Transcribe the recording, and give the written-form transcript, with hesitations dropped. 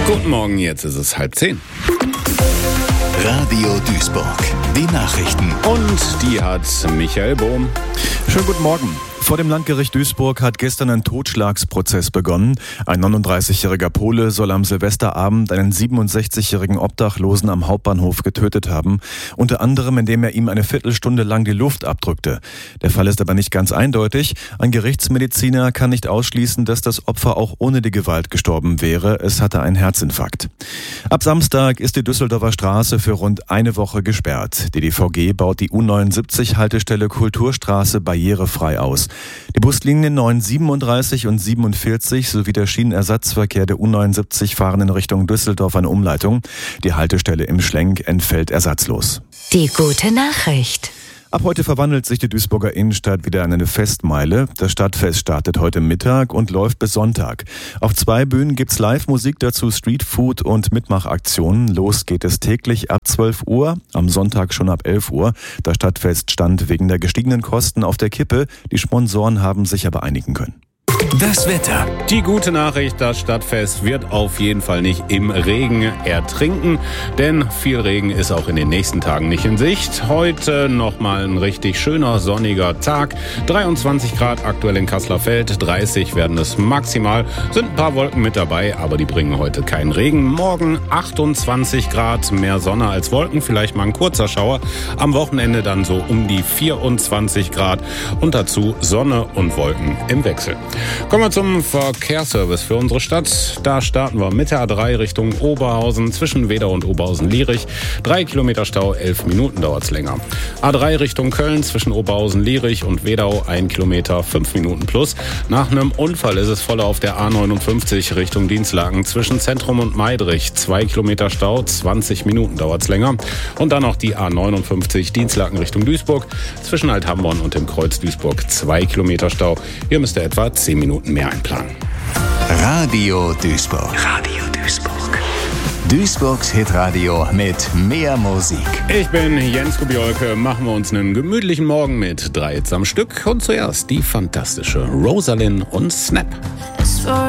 Guten Morgen, jetzt ist es 9:30. Radio Duisburg, die Nachrichten. Und die hat Michael Bohm. Schönen guten Morgen. Vor dem Landgericht Duisburg hat gestern ein Totschlagsprozess begonnen. Ein 39-jähriger Pole soll am Silvesterabend einen 67-jährigen Obdachlosen am Hauptbahnhof getötet haben. Unter anderem, indem er ihm eine Viertelstunde lang die Luft abdrückte. Der Fall ist aber nicht ganz eindeutig. Ein Gerichtsmediziner kann nicht ausschließen, dass das Opfer auch ohne die Gewalt gestorben wäre. Es hatte einen Herzinfarkt. Ab Samstag ist die Düsseldorfer Straße für rund eine Woche gesperrt. Die DVG baut die U79-Haltestelle Kulturstraße barrierefrei aus. Die Buslinien 937 und 47 sowie der Schienenersatzverkehr der U79 fahren in Richtung Düsseldorf eine Umleitung. Die Haltestelle im Schlenk entfällt ersatzlos. Die gute Nachricht. Ab heute verwandelt sich die Duisburger Innenstadt wieder in eine Festmeile. Das Stadtfest startet heute Mittag und läuft bis Sonntag. Auf 2 Bühnen gibt's Live-Musik, dazu Streetfood und Mitmachaktionen. Los geht es täglich ab 12 Uhr, am Sonntag schon ab 11 Uhr. Das Stadtfest stand wegen der gestiegenen Kosten auf der Kippe. Die Sponsoren haben sich aber einigen können. Das Wetter. Die gute Nachricht, das Stadtfest wird auf jeden Fall nicht im Regen ertrinken, denn viel Regen ist auch in den nächsten Tagen nicht in Sicht. Heute nochmal ein richtig schöner sonniger Tag. 23 Grad aktuell in Kasslerfeld, 30 werden es maximal. Sind ein paar Wolken mit dabei, aber die bringen heute keinen Regen. Morgen 28 Grad, mehr Sonne als Wolken, vielleicht mal ein kurzer Schauer. Am Wochenende dann so um die 24 Grad und dazu Sonne und Wolken im Wechsel. Kommen wir zum Verkehrsservice für unsere Stadt. Da starten wir mit der A3 Richtung Oberhausen zwischen Wedau und Oberhausen-Lierich. 3 Kilometer Stau, 11 Minuten dauert's länger. A3 Richtung Köln zwischen Oberhausen-Lierich und Wedau 1 Kilometer, 5 Minuten plus. Nach einem Unfall ist es voller auf der A59 Richtung Dinslaken zwischen Zentrum und Meidrich. 2 Kilometer Stau, 20 Minuten dauert's länger. Und dann noch die A59 Dinslaken Richtung Duisburg zwischen Althamborn und dem Kreuz Duisburg. 2 Kilometer Stau. Hier müsst ihr etwa 10 Minuten mehr einplanen. Radio Duisburg. Radio Duisburg. Duisburgs Hitradio mit mehr Musik. Ich bin Jens Kubiolke. Machen wir uns einen gemütlichen Morgen mit 3 Hits am Stück. Und zuerst die fantastische Rosalind und Snap.